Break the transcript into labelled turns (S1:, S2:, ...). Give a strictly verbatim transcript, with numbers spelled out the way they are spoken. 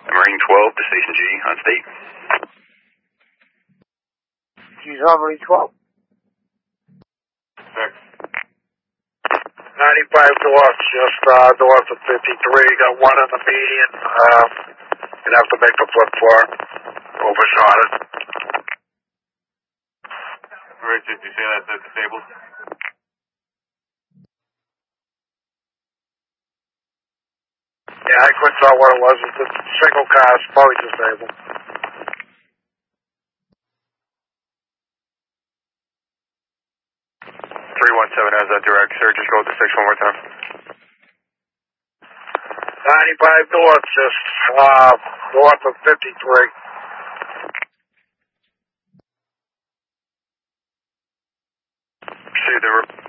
S1: Marine twelve to Station G on state.
S2: G's on Marine twelve.
S1: Six.
S2: ninety-five north, just uh, north of fifty-three. Got one in the median. Uh, you'd have to make the flip for it. Overshot it.
S1: Rich, did you say that's uh, disabled?
S2: Yeah, I couldn't tell what it was. It's a single car. It's probably disabled.
S1: three one seven has that direct, sir. Just go to six one more time.
S2: ninety-five north, just uh, north of fifty-three.
S1: See the